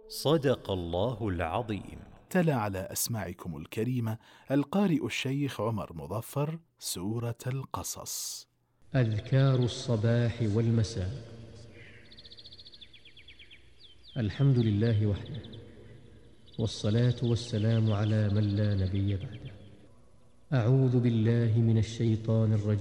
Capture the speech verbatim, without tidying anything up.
صدق الله العظيم. تلا على أسماعكم الكريمة القارئ الشيخ عمر مظفر سورة القصص. أذكار الصباح والمساء. الحمد لله وحده، والصلاة والسلام على من لا نبي بعده. أعوذ بالله من الشيطان الرجيم.